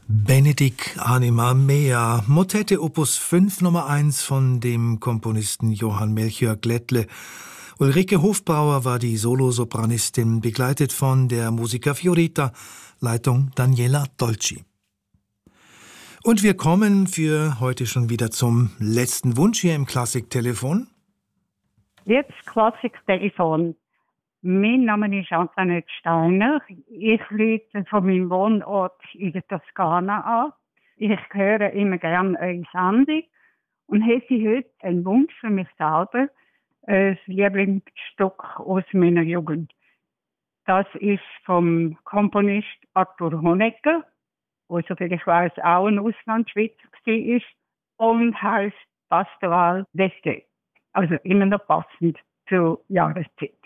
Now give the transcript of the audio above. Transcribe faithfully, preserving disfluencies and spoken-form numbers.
Benedict anima mea, Motette Opus fünf Nummer eins von dem Komponisten Johann Melchior Glättle. Ulrike Hofbrauer war die Solosopranistin, begleitet von der Musica Fiorita, Leitung Daniela Dolci. Und wir kommen für heute schon wieder zum letzten Wunsch hier im Klassiktelefon. Jetzt Klassiktelefon. Mein Name ist Antoinette Steiner. Ich rufe von meinem Wohnort in der Toskana an. Ich höre immer gerne eure Sendung und hätte heute einen Wunsch für mich selber, ein Lieblingsstück aus meiner Jugend. Das ist vom Komponist Arthur Honegger, der, soviel ich weiß, auch ein Auslandschweizer war, und heißt Pastoral d'Este. Also immer noch passend zur Jahreszeit.